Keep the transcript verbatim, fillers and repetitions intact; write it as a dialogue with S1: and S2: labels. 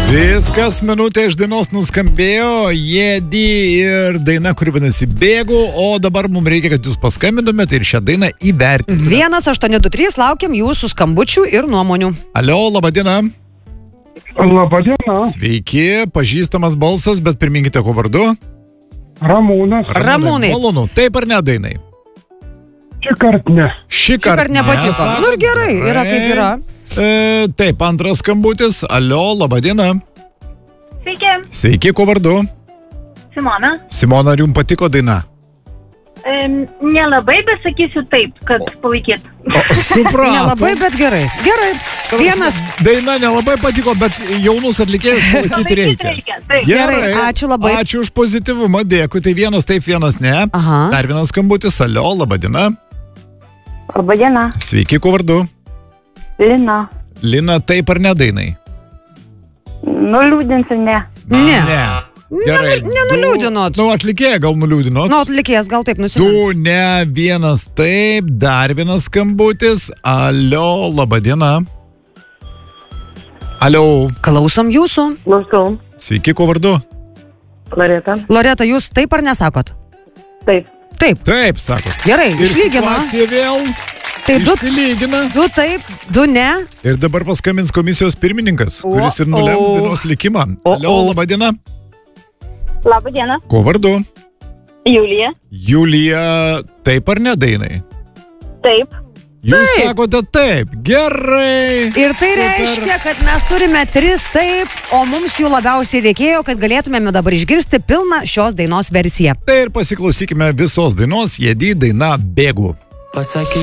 S1: Viskas minutė iš dainos nuskambėjo, Jedi ir daina, kuri vadinasi Bėgu, o dabar mums reikia, kad jūs paskambintumėte ir šią dainą įvertintumėte.
S2: vienas aštuoni du trys, laukiam jūsų skambučių ir nuomonių.
S1: Alio, laba diena.
S3: Labą dieną.
S1: Sveiki, pažįstamas balsas, bet priminkite, ko vardu.
S3: Ramūnas.
S2: Ramūnai.
S1: Malonu, taip ar ne dainai?
S3: Šį kartą ne.
S1: Šį
S2: Šį kartą nepatiko.
S1: sako,
S2: Nu ir gerai, yra kaip yra.
S1: E, taip, antras skambutis. Alio, laba diena.
S4: Sveiki,
S1: Sveiki, ko vardu?
S4: Simona.
S1: Simona, ar jums patiko daina?
S4: E, nelabai, bet sakysiu taip, kad palaikyt.
S1: O, supratom.
S2: Nelabai, bet gerai. Gerai. Vienas.
S1: Daina nelabai patiko, bet jaunus atlikėjus palaikyti reikia.
S4: reikia. Taip.
S2: Gerai, ačiū labai.
S1: Ačiū už pozityvumą, dėkui. Tai vienas taip, vienas ne.
S2: Aha.
S1: Dar vienas skambutis. Alio, laba diena.
S5: Labą dieną,
S1: Sveiki, ko vardu?
S5: Lina.
S1: Lina, taip ar ne dainai?
S5: Nuliūdinsiu, ne.
S2: Ne.
S1: Ne. Gerai.
S2: Nenu- nenuliūdinot.
S1: Du, nu, atlikėją gal nuliūdinot.
S2: Nu, atlikėjas gal taip
S1: Du,
S2: nusimins.
S1: ne, vienas taip, dar vienas skambutis. Alio, laba diena. Alio,
S2: Klausom jūsų.
S5: Klausau.
S1: sveiki, ko vardu?
S5: Loreta.
S2: Loreta, jūs taip ar nesakot?
S5: Taip.
S2: Taip.
S1: Taip, sakot.
S2: Gerai,
S1: Ir
S2: išlygino.
S1: situacija vėl
S2: Tai du,
S1: išsilygina.
S2: du taip, du ne.
S1: Ir dabar paskambins komisijos pirmininkas,
S2: O,
S1: kuris ir nulems
S2: o.
S1: dainos likimą.
S2: O,
S1: Alio,
S2: o.
S1: laba diena.
S5: Labą dieną,
S1: Ko vardu?
S5: Julija.
S1: Julija, taip ar ne dainai?
S5: Taip.
S1: Jūs
S2: Taip.
S1: sakote taip. Gerai.
S2: Ir tai
S1: Super.
S2: reiškia, kad mes turime tris taip, o mums jų labiausiai reikėjo, kad galėtumėme dabar išgirsti pilną šios dainos versiją.
S1: Tai ir pasiklausykime visos dainos, Jedi daina Bėgu.
S6: Pasakyk